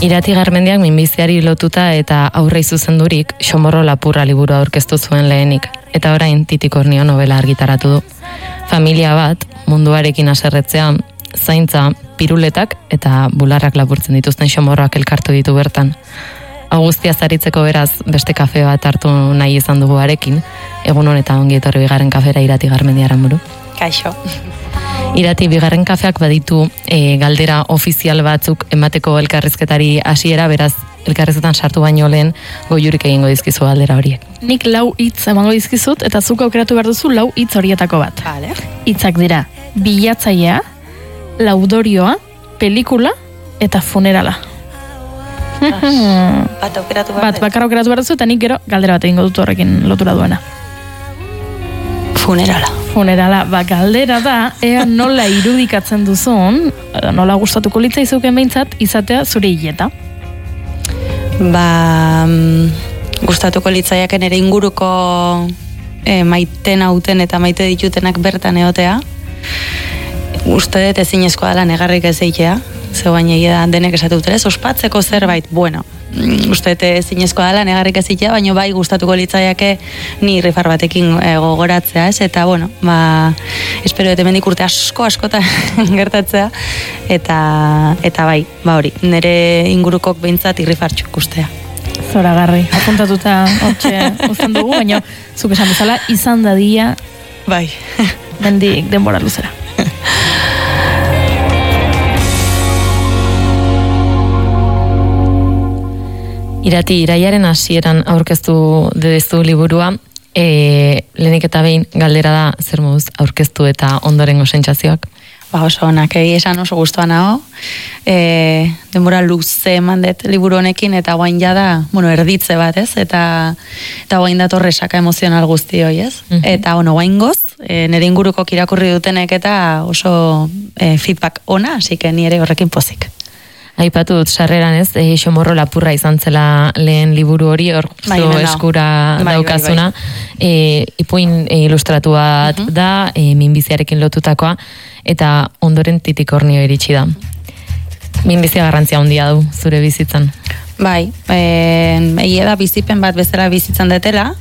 Irati Garmendiak minbiziari lotuta eta aurrei zuzendurik Xomorro lapurra liburua aurkeztu zuen lehenik, eta orain Titikornio novela argitaratu du. Familia bat, munduarekin haserretzea, zaintza, piruletak eta bularrak lapurtzen dituzten xomorroak elkartu ditu bertan. Augustia zaritzeko beraz beste kafe bat hartu nahi izan dugu arekin, egun honetan ongi etorri bigarren kafera Irati Garmendiaran buru. Kaixo. Irati, bigarren kafeak baditu galdera ofizial batzuk emateko elkarrizketari hasiera, beraz elkarrizketan sartu baino lehen goiurik egingo dizkizu galdera horiek. Nik 4 hitz emango dizkizut eta zuk aukeratu behar duzu 4 hitz horietako bat. Vale. Hitzak dira bilatzailea, laudorioa, pelikula eta funerala. Bat aukeratu behar. Bat bakarra aukeratu behar duzu eta nik gero galdera bat egingo dut horrekin lotura duena. Funerala, galdera da, ea nola irudikatzen duzun, nola gustatuko litzaizuken behintzat, izatea zure hileta. Gustatuko litzaiaken ere inguruko maiten hauten eta maite ditutenak bertan egotea. Uste dut ezinezkoa dela negarrik ez eitea, zeu baina da denek esatu dut, ospatzeko zerbait, bueno, uste dut ezinezkoa dela negarrik ez eitea, baina bai gustatuko litzaiake ni rifar batekin gogoratzea, ez? Eta, bueno, espero dut hemendik urte askota gertatzea, eta bai, hori, nire ingurukok behintzat irrifartxuk ustea. Zoragarri, apuntatuta hortxe uzten dugu, baina zuk esan bezala izan dadia bai. Mendik denbora luzera. Irati, iraiaren hasieran aurkeztu dezu liburua, lehenik eta behin galdera da zer moduz aurkeztu eta ondorengo sentsazioak? Oso onak, esan oso gustoa nago. Denbora luze eman dut liburu honekin eta guain jada, erditze bat, ez? Eta guain datorresaka emozional guzti hoi, ez? Eta, guain goz, nire inguruko irakurri dutenek eta oso feedback ona, así que ni ere horrekin pozik. Aipatu dut sarreran, ez? Xomorro lapurra izan zela lehen liburu hori, hor eskura daukazuna. Ipuin ilustratu bat da, minbiziarekin lotutakoa, eta ondoren Titikornio iritsi da. Minbizia garrantzia handia du zure bizitzan. Bai, egia da bizipen bat bezala bizitzan detela,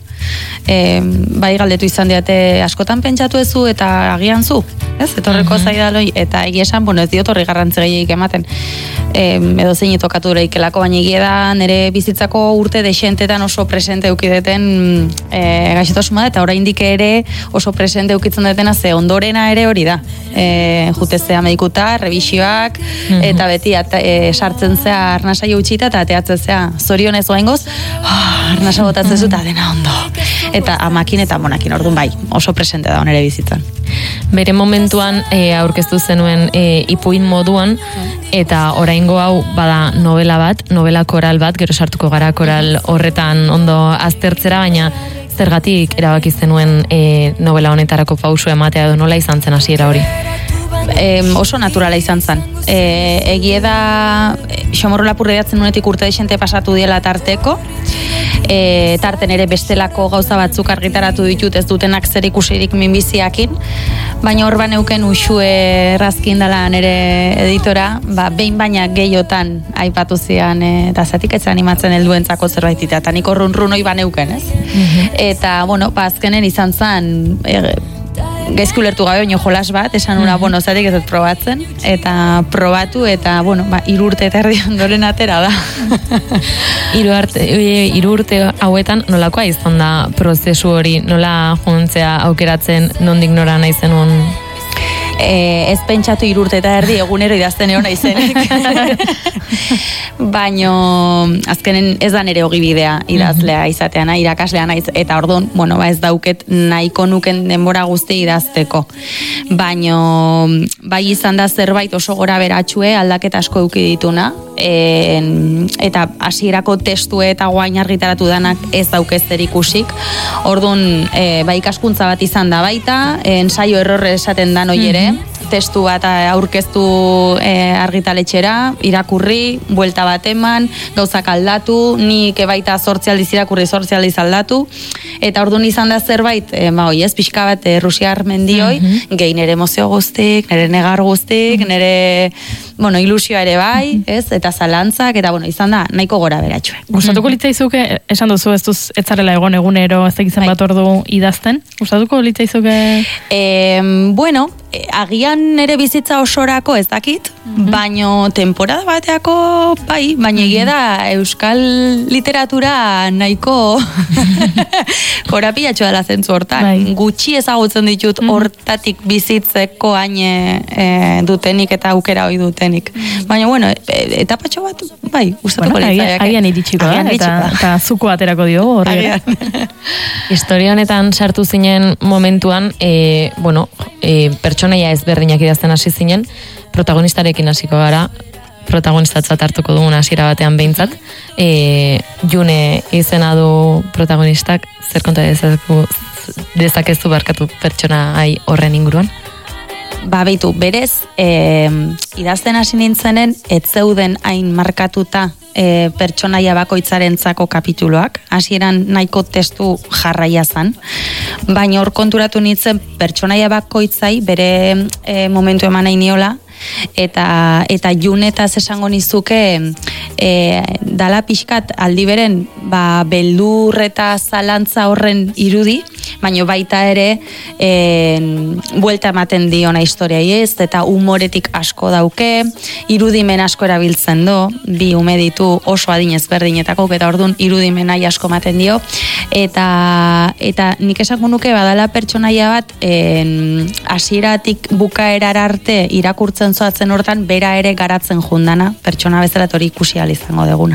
bai galdetu izan diate askotan pentsatu ezu eta agian zu, ez? Etorreko zaidaloi, eta egia esan, ez diot horri garrantzi gehiagik ematen, edo zein tokatu ikelako, baina egia da nire bizitzako urte desentetan oso presente eukideten gaixotasuna, eta oraindik ere oso presente eukitzen detena, ze ondorena ere hori da, jutezea medikuta, revisioak, eta beti sartzen zea arnasaio utxita, eta ateatzen zea zorionez oaingoz, arnasa botatzen zu, eta dena ondo. Eta amakin eta monakin, orduan bai, oso presente da onere bizitzan. Bere momentuan aurkeztu zenuen ipuin moduan, eta oraingo hau bada novela koral bat, gero sartuko gara koral horretan ondo aztertzera, baina zergatik erabaki zenuen novela honetarako pausu ematea edo nola izan zen hasiera hori? Oso naturala izan zen. Egie da, Xomorro lapurra idatzen nuenetik urte desente pasatu diela tarteko, tarten ere bestelako gauza batzuk argitaratu ditut ez dutenak zer ikusirik minbiziakin, baina hor baneuken Uxue Errazkin dela nire editora, behin baina gehiotan aipatu zian, eta zatik ez animatzen helduentzako zerbaitita, eta nik horrun hoi baneuken, ez? Eta, azkenen izan zen, gaizki ulertu gabe, oino jolas bat, esan ura, zatik ez dut probatzen, eta probatu, eta, 3 urte eta erdi ondoren atera da. 3 urte hauetan nolakoa izan da prozesu hori, nola juntzea aukeratzen nondik nora nahi zenun? Ez pentsatu 3 urte eta erdi egunero idazten egon naizenek. Baino azkenen ez da nire ogibidea idazlea izatea nahi, irakaslea naiz, eta orduan, ez dauket nahiko nuken denbora guzti idazteko. Baino bai izan da zerbait oso gora beratxue aldaketa asko eduki dituna, eta hasierako testu eta guain argitaratu danak ez daukez zer ikusik. Orduan, bai ikaskuntza bat izan da baita, ensaio errorre esaten dan hoi ere, testu bat aurkeztu argitaletxera, irakurri, buelta bat eman, gauzak aldatu, nik baita 8 aldiz irakurri, 8 aldiz aldatu, eta orduan izan da zerbait, pixka bat Rusiar mendioi, gehi nire emozio guztik, nire negar guztik, nire bueno, ilusioa ere bai, ez? Eta zalantzak, eta bueno, izan da, nahiko gora beratxue. Gustatuko litzaizuke, esan duzu, ez zarela egon egunero, ez egizen bat ordu idazten? Gustatuko litzaizuke? Bueno, agian ere bizitza osorako ez dakit, baino temporada bateako bai, baina egia da euskal literatura nahiko korapilatxo dela zentzu hortan. Gutxi ezagutzen ditut hortatik bizitzeko haine dutenik eta aukera hoi dutenik. Baina, bueno, etapatxo bat, bai, gustatuko litzaiak. Agian iritsiko, eta zuko aterako diogu horri. Historia honetan sartu zinen momentuan, bueno, pertsonaia ezberdinak idazten hasi zinen, protagonistarekin hasiko gara, protagonistatzat hartuko dugun hasiera batean behintzat. June izena du protagonistak, zer konta dezakezu barkatu pertsona horren inguruan? Ba, beitu, berez, idazten hasi nintzenen, ez zeuden hain markatuta pertsonaia bakoitzarentzako kapituloak, hasieran nahiko testu jarraia zan, baina hor konturatu nintzen pertsonaia bakoitzai bere momentu eman nahi niola, eta Junetaz esango nizuke dala pixkat aldi beren beldur eta zalantza horren irudi, baina baita ere buelta ematen diona historiai ez, eta humoretik asko dauke, irudimen asko erabiltzen do, bi ume ditu oso adinez berdinetako, eta orduan irudimenai asko ematen dio, eta nik esango nuke badala pertsonaia bat hasieratik bukaerara arte irakurtzen zoatzen hortan, bera ere garatzen jundana, pertsona bezala hori ikusi izango deguna.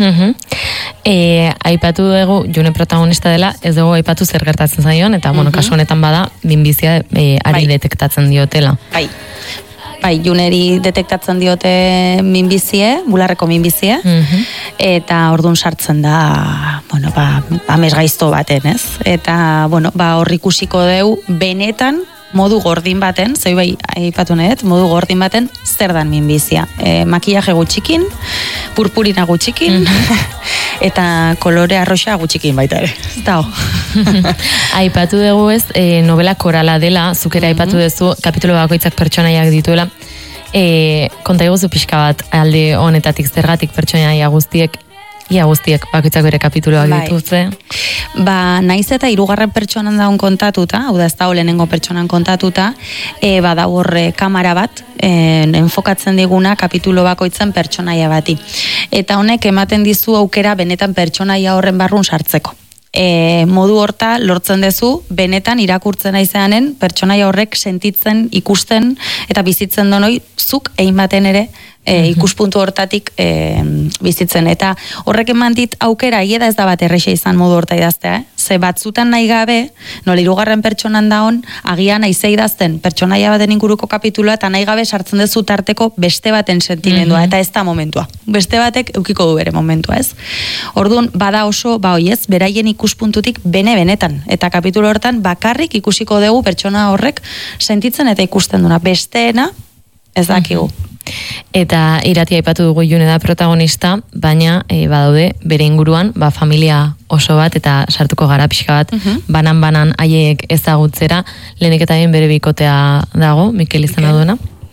Aipatu dugu June protagonista dela, ez dugu aipatu zer gertatzen zaion, eta bueno, kasu honetan bada minbizia ari detektatzen diotela. Bai, Juneri detektatzen diote minbizie, bularreko minbizie, eta orduan sartzen da, bueno, mesgaizto baten, ez? Eta, bueno, hor ikusiko deu, benetan, modu gordin baten, zei bai, aipatu nahet, modu gordin baten, zer dan minbizia. Makillaje gutxikin, purpurina gutxikin, eta kolore arroxa gutxikin baita ere. Zau. Aipatu dugu ez, novela korala dela, zukera aipatu duzu, kapitulo bakoitzak pertsonaiak dituela. Konta iguzu pixka bat, alde honetatik zergatik pertsonaia guztiek bakoitzak bere kapituloak dituzte. Naiz eta 3. pertsonan daun kontatuta, hau da ez da lehenengo pertsonan kontatuta, badago horre kamera bat, enfokatzen diguna kapitulo bakoitzen pertsonaia bati. Eta honek ematen dizu aukera benetan pertsonaia horren barrun sartzeko. Modu horta lortzen dezu, benetan irakurtzen aizeanen pertsonaia horrek sentitzen, ikusten eta bizitzen donoi zuk egin baten ere ikuspuntu hortatik bizitzen. Eta horrek eman dit aukera, egia da ez da bat erreixa izan modu horta idaztea, ze batzutan nahi gabe, nola 3. pertsonan daon, agian aize idazten pertsonaia baten inguruko kapituloa, eta nahi gabe sartzen dezu tarteko beste baten sentimendua, eta ez da momentua. Beste batek eukiko du bere momentua, ez? Orduan, bada oso, ez, beraien ikuspuntutik benetan. Eta kapitulo hortan bakarrik ikusiko dugu pertsona horrek sentitzen eta ikusten duna. Besteena, ez dakigu. Eta Irati aipatu dugu June da protagonista, baina badaude bere inguruan, familia oso bat eta sartuko gara pixka bat, banan haiek ezagutzera, lehenik eta bere bikotea dago, Mikel izena duena.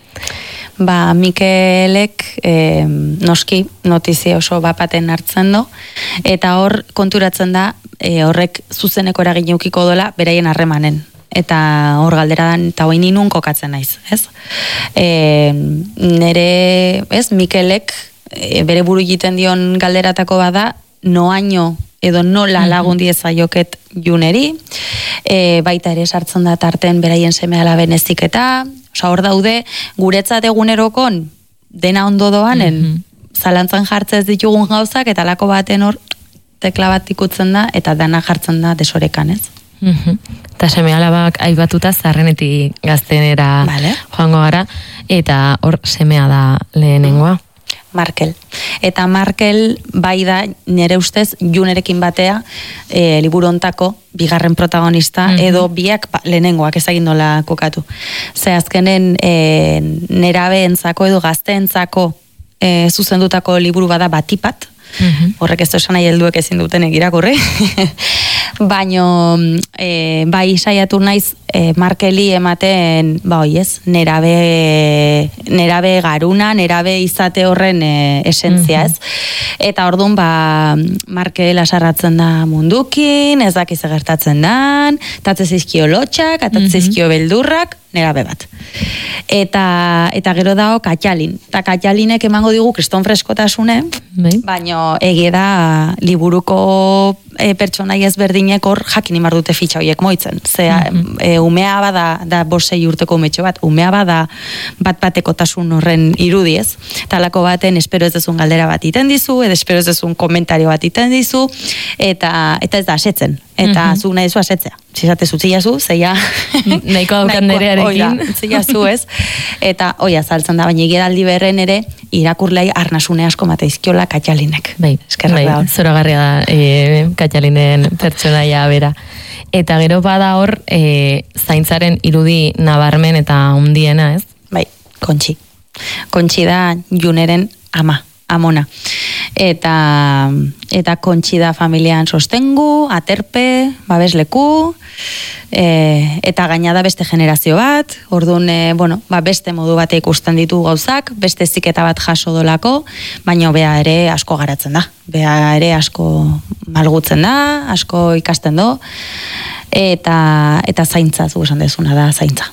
Mikelek noski notizia oso bapaten hartzen do, eta hor konturatzen da horrek zuzeneko eragin eukiko dola beraien harremanen. Eta hor galdera dan, eta hoin inun kokatzen naiz, ez? Nere, ez, Mikelek bere buru egiten dion galderatako bada, noaino edo nola lagun diezaioket Juneri, baita ere sartzen da tarten beraien seme alaben eziketa, hor daude, guretzat egunerokon dena ondo doanen, zalantzan jartzez ditugun gauzak, eta lako baten hor tekla bat ikutzen da, eta dana jartzen da desorekan, ez? Eta seme alabak aibatuta zarrenetik gaztenera joango gara, eta hor semea da lehenengoa. Markel. Eta Markel bai da nire ustez Junerekin batea liburu hontako bigarren protagonista, edo biak lehenengoak ezagindola kokatu. Ze azkenen nerabeentzako edo gazteentzako zuzendutako liburu bada Batipat, horrek ez esan nahi helduek ezin dutenek irakurri, baino bai saiatu naiz Markeli ematen, nerabe garuna, nerabe izate horren esentzia, ez? Eta orduan, Markel asarratzen da mundukin, ez dakiz gertatzen dan, tatze zizkio lotxak, tatze zizkio beldurrak, nerabe bat. Eta gero dago Katxalin. Eta Katxalinek emango digu kriston freskotasune, baina egie da liburuko pertsonai ezberdinek hor jakin imar dute fitxa horiek moitzen. Umea bada, da 5-6 urteko umetxo bat, umea bada bat-batekotasun horren irudiez. Talako baten espero ez dezun galdera bat iten dizu, edo espero ez dezun komentario bat iten dizu, eta ez da asetzen. Eta zuk nahi zu asetzea. Zizate zutziazu, zeia... Nahiko daukan nerearekin. Zutziazu ez. Eta oia saltzen da, baina igedaldi berren ere, irakurlei arnasune asko mateizkiola Katxalinek. Eskerrak da. Zoragarria da Katxalinen pertsonaia bera. Eta gero bada hor, zaintzaren irudi nabarmen eta hundiena, ez? Bai, Kontxi. Kontxi da Juneren amona. Eta Kontxi da familian sostengu, aterpe, babesleku, eta gaina da beste generazio bat, orduan, beste modu bate ikusten ditu gauzak, beste ziketa bat jaso dolako, baina bea ere asko garatzen da. Bea ere asko malgutzen da, asko ikasten do, eta zaintza, zu esan dezuna da, zaintza.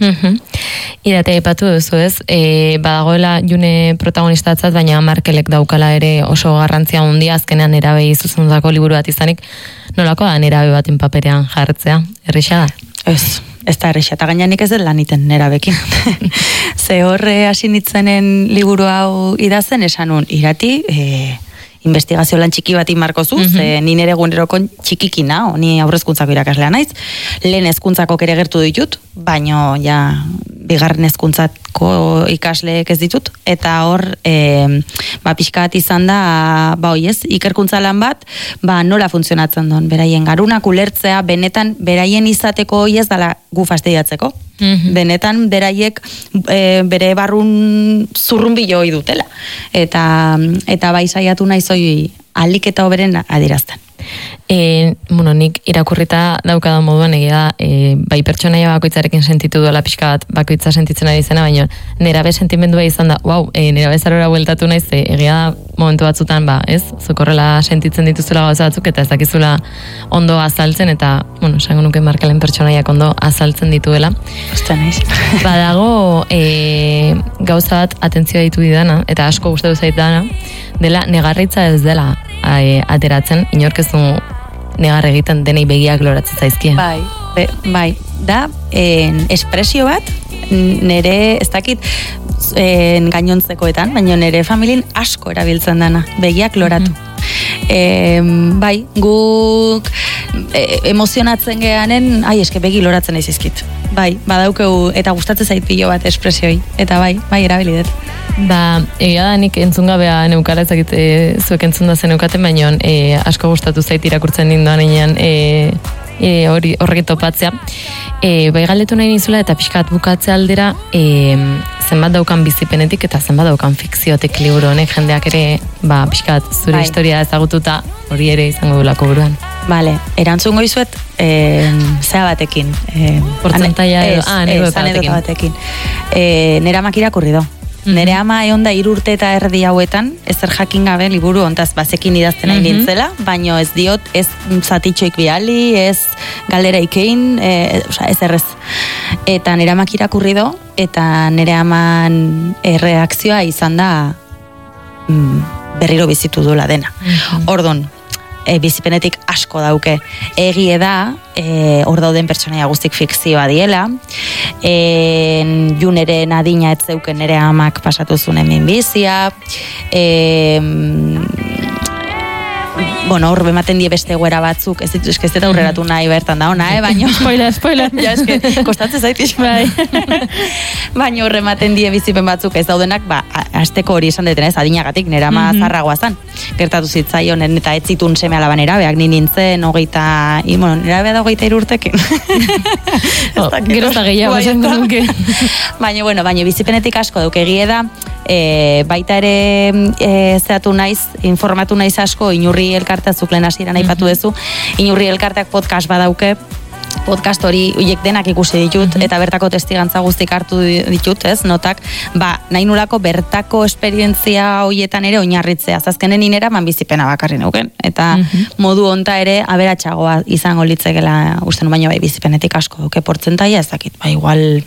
Iratea aipatu duzu ez, badagoela June protagonistatzat, baina Markelek daukala ere oso garrantzia handia, azkenean nerabei zuzendutako liburu bat izanik, nolako da nerabe baten paperean jartzea? Erresa da? Ez da erresa, eta gainenik ez dut lan iten nerabekin. Ze horre hasi nitzenen liburu hau idazen, esan un, Irati, investigazio lan txiki bat inmarko zu, ze ni nere egunerokon txikikina, ni aurrezkuntzako irakaslea naiz, lehen hezkuntzako ere gertu ditut, baino ja bigarren hezkuntzako ikasleek ez ditut, eta hor pixka bat izan da, ikerkuntza lan bat, nola funtzionatzen duen, beraien garunak ulertzea, benetan beraien izateko hoi ez dala gu fastidiatzeko. Benetan beraiek bere barrun zurrunbilo hoi dutela. Eta bai saiatu nahi zoi alik eta hoberen adierazten. Nik irakurrita daukadan moduan egia bai pertsonaia bakoitzarekin sentitu duela pixka bat bakoitza sentitzen ari zena, baina nerabe sentimendua izan da, nerabe zarora bueltatu naiz, egia momentu batzutan, zuk horrela sentitzen dituzula gauza batzuk, eta ez dakizula ondo azaltzen, eta, esango nuke Markelen pertsonaiak ondo azaltzen dituela. Osta naiz. Badago gauza bat atentzioa ditu didana, eta asko gustatu zait dana, dela negarritza ez dela ateratzen, inorkezu negar egiten denei begiak loratzen zaizkien. Bai, da espresio bat nere, ez dakit gainontzekoetan, baina nere familien asko erabiltzen dana, begiak loratu. Bai, guk emozionatzen geanen, eske begi loratzen izizkit. Bai, badaukeu, eta gustatzen zait pilo bat espresioi, eta bai, erabilidet. Egia da nik entzungabea neukara, ezakit zuek entzun da zen neukaten, baina asko gustatu zait irakurtzen ninduan enean horrek topatzea. Bai galdetu nahi nizula eta pixkat bukatze aldera zenbat daukan bizipenetik eta zenbat daukan fikziotek liburu honek jendeak ere pixkat zure historia ezagututa hori ere izango dulako buruan. Vale, erantzungo izuet zea batekin. Portzentaia edo, anedota batekin. Nera amak irakurri do. Nere ama egon da 3 urte eta erdi hauetan, ezer jakin gabe liburu ontaz bazekin idazten nahi nintzela, baino ez diot, ez zatitxoik bihali, ez galdera ikein, ez errez. Eta nere amak irakurri do, eta nere aman reakzioa izan da berriro bizitu duela dena. Ordon, bizipenetik asko dauke. Egie da, hor dauden pertsonaia guztik fikzioa diela, Juneren adina ez zeuken nere amak pasatu zunen minbizia, hor bematen die beste egoera batzuk, ez dut aurreratu nahi bertan da ona, baina... Spoiler. Ja, eske, kostatzen zaitiz. Baina hor ematen die bizipen batzuk ez daudenak, azteko hori esan deten ez, adinagatik, nera ama zarragoa zan. Gertatu zitzaionen, eta ez zitun seme alaban erabeak, ni nintzen, nerabea da 23 urtekin. Gero eta gehiago esan duke. Baina bizipenetik asko duke egie da, baita ere zeatu naiz, informatu naiz asko, Inurri elkartea zuk lehen hasieran aipatu duzu, Inurri elkarteak podcast badauke, podcast hori uiek denak ikusi ditut, eta bertako testigantza guztik hartu ditut, ez, notak, nahi nulako bertako esperientzia hoietan ere oinarritzea, azkenen inera bizipena bakarri neuken, eta modu honta ere aberatsagoa izango litzekela uste nu, baino bai bizipenetik asko duke portzentaia, ez dakit, igual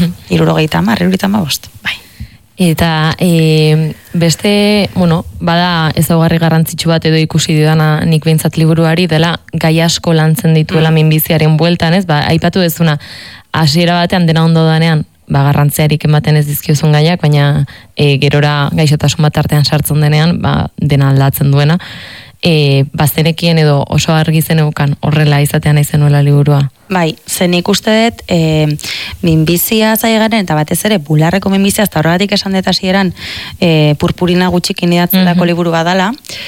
70, bai. Eta beste, bada ezaugarri garrantzitsu bat edo ikusi dudana nik behintzat liburuari dela gai asko lantzen dituela minbiziaren bueltan, ez? Aipatu dezuna, hasiera batean dena ondo danean, garrantziarik ematen ez dizkiozun gaiak, baina gerora gaixotasun bat artean sartzen denean, dena aldatzen duena. Bazenekien edo oso argi zeneukan horrela izatean nahi zenuela liburua? Bai, zen ikuste dut minbizia zaigaren, eta batez ere bularreko minbizia, eta horregatik esan dut hasieran purpurina gutxikin idatzen dako liburu badala,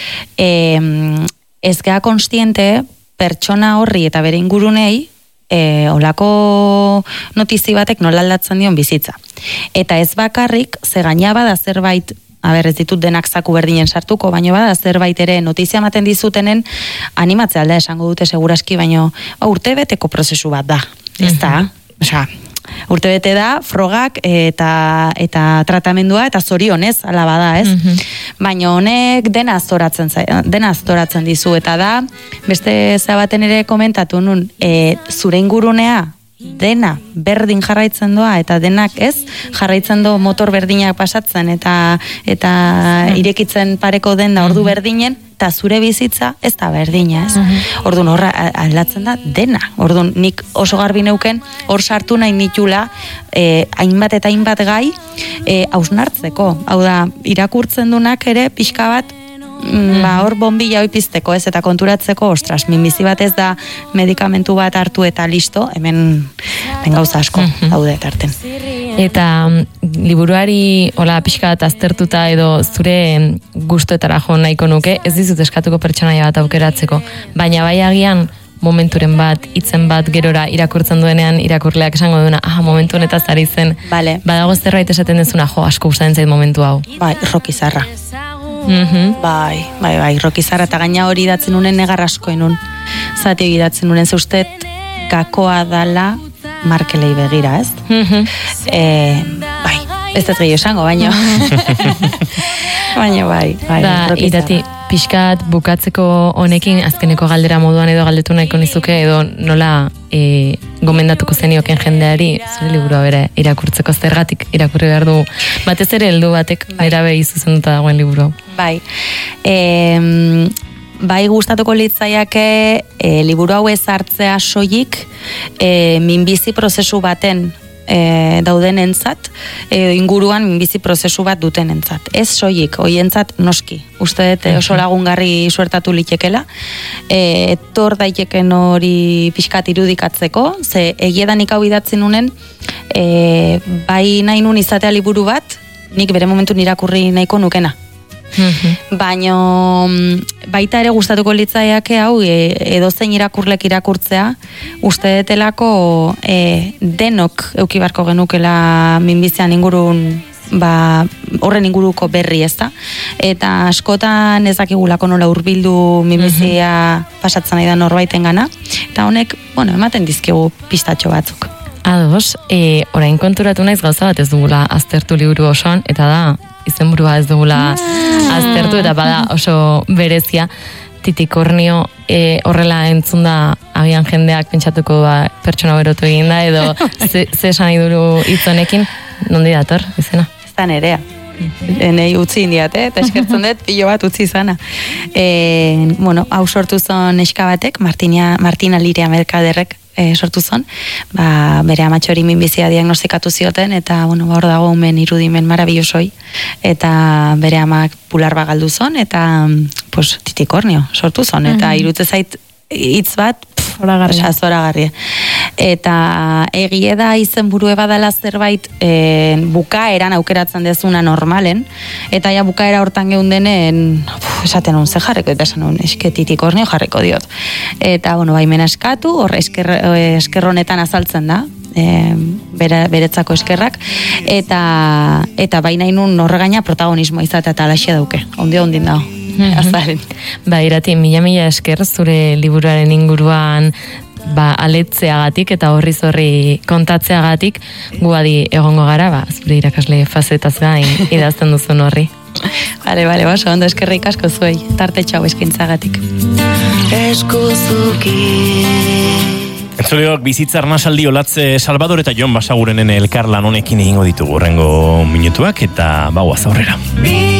ez gea konstiente pertsona horri eta bere ingurunei olako notizi batek nola aldatzen dion bizitza. Eta ez bakarrik, ze gaina bada zerbait, ez ditut denak zaku berdinen sartuko, baino bada zerbait ere notizia ematen dizutenen animatzea alda esango dute seguraski, baino urtebeteko prozesu bat da. Ez da, urtebete da, frogak eta tratamendua eta zorionez, ala bada, ez? Baina honek dena aztoratzen dizu, eta da, beste zabaten ere komentatu nun, zure ingurunea dena berdin jarraitzen doa, eta denak ez jarraitzen do motor berdinak pasatzen eta irekitzen pareko den da ordu berdinen, eta zure bizitza ez da berdina, ez? Orduan horra aldatzen da dena. Orduan nik oso garbi neuken hor sartu nahi nitula hainbat eta hainbat gai hausnartzeko. Hau da, irakurtzen dunak ere pixka bat hor bombilla hoi pizteko, ez, eta konturatzeko, ostras, minbizi bat ez da medikamentu bat hartu eta listo, hemen gauza asko daude tarten. Eta liburuari hola pixka bat aztertuta edo zure gustoetara jo nahiko nuke, ez dizut eskatuko pertsonaia bat aukeratzeko, baina bai agian momenturen bat, hitzen bat gerora irakurtzen duenean, irakurleak esango duena, momentu honetaz ari zen, badago zerbait esaten dezuna, asko gustatzen zait momentu hau. Bai, Rokizarra. Bai, Rokizarra, eta gaina hori idatzen unen negar asko enun. Zati hori idatzen unen, zeustet gakoa dala Markelei begira, ez? Bai, ez ez gehiago esango, baina. Baina bai, Rokizarra. Irati, pixkat bukatzeko honekin, azkeneko galdera moduan edo galdetu nahiko nizuke, edo nola gomendatuko zenioken jendeari, zure liburua bere irakurtzeko zergatik irakurri behar du, batez ere heldu batek erabe izuzenduta dagoen liburu. Bai, bai gustatuko litzaiake liburu hau ez hartzea soilik minbizi prozesu baten dauden entzat, inguruan minbizi prozesu bat duten entzat. Ez soilik, hoientzat noski. Uste dut oso lagungarri suertatu litekela. Etor daiteken hori pixkat irudikatzeko, ze egiedanik hau idatzen unen, bai nahi nun izatea liburu bat, nik bere momentu irakurri nahiko nukena. Baina baita ere gustatuko litzaiake hau edozein irakurlek irakurtzea, uste detelako denok eduki beharko genukela minbizian ingurun horren inguruko berri, ez da? Eta askotan ez dakigulako nola hurbildu minbizia pasatzen nahi da norbaiten gana, eta honek, ematen dizkigu pistatxo batzuk. Ados, orain konturatu naiz gauza bat ez dugula aztertu liburu osoan, eta da, izenburua ez dugula aztertu, eta bada oso berezia, Titikornio horrela entzunda agian jendeak pentsatuko pertsona berotu eginda, edo ze esan nahi duru hitzonekin, nondi dator, izena? Ez da nerea. Nei utzi indiat, eta eskertzen dut, pilo bat utzi izana. Hau sortu zon neska batek, Martina Liria Merkaderrek sortu zon, bere amatxori minbizia diagnostikatu zioten, eta hor dago umen irudimen marabillosoi, eta bere amak bular bagaldu zon, eta Titikornio sortu zon, eta irutze zait hitz bat zoragarria. Eta egie da izenburu badala zerbait bukaeran aukeratzen dezuna normalen, eta ja bukaera hortan geundenen esaten hon ze jarriko, eta esan hon eske Titikornio jarriko diot. Eta baimena eskatu, hor esker honetan azaltzen da, beretzako eskerrak, eta baina inun horregaina protagonismoa izatea eta alaxia dauke, ondin dago. Azaren. Irati, mila esker zure liburuaren inguruan aletzeagatik eta horri kontatzeagatik guadi egongo gara, zure irakasle fazetaz gain idazten duzun horri. Bale, oso ondo, eskerrik asko zuei, tartetxo hau eskaintzagatik. Entzuleok, bizitza arnasaldi Olatze Salvador eta Jon Basagurenen elkarlan honekin egingo ditugu horrengo minutuak eta guaz aurrera.